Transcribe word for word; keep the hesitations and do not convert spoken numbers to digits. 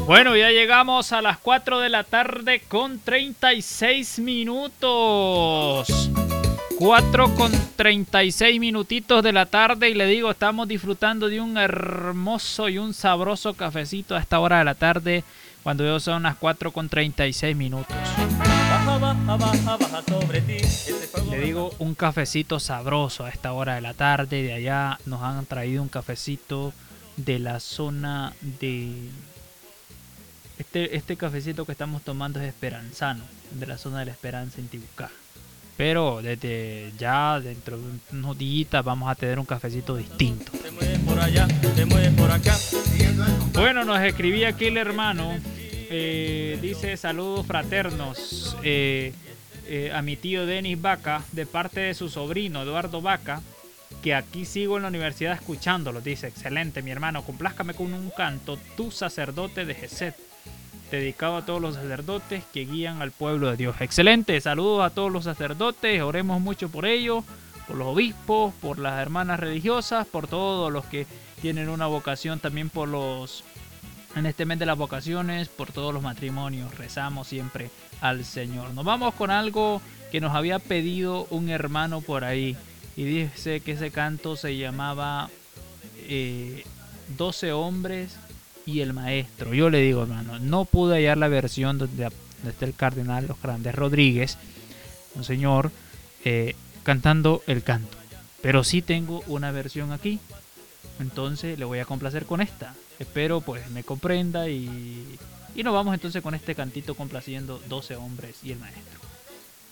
Bueno, ya llegamos a las cuatro de la tarde con treinta y seis minutos. cuatro con treinta y seis minutitos de la tarde y le digo, estamos disfrutando de un hermoso y un sabroso cafecito a esta hora de la tarde, cuando ya son las cuatro con treinta y seis minutos. Baja, baja, baja, baja sobre ti. Le digo, un cafecito sabroso a esta hora de la tarde. De allá nos han traído un cafecito de la zona de... Este, este cafecito que estamos tomando es esperanzano, de la zona de la Esperanza en Tibucá. Pero desde ya, dentro de unos días, vamos a tener un cafecito distinto. Se mueve por allá, se mueve por acá. Bueno, nos escribía aquí el hermano. Eh, dice saludos fraternos eh, eh, a mi tío Denis Vaca, de parte de su sobrino Eduardo Vaca, que aquí sigo en la universidad escuchándolo. Dice, excelente mi hermano, complázcame con un canto, Tu sacerdote de Geset, dedicado a todos los sacerdotes que guían al pueblo de Dios. Excelente, saludos a todos los sacerdotes, oremos mucho por ellos, por los obispos, por las hermanas religiosas, por todos los que tienen una vocación, también por los, en este mes de las vocaciones, por todos los matrimonios, rezamos siempre al Señor. Nos vamos con algo que nos había pedido un hermano por ahí, y dice que ese canto se llamaba eh, doce hombres y el maestro. Yo le digo, hermano, no pude hallar la versión donde, donde está el cardenal Los Grandes Rodríguez, un señor eh, cantando el canto, pero sí tengo una versión aquí, entonces le voy a complacer con esta. Espero pues me comprenda y, y nos vamos entonces con este cantito complaciendo doce hombres y el maestro.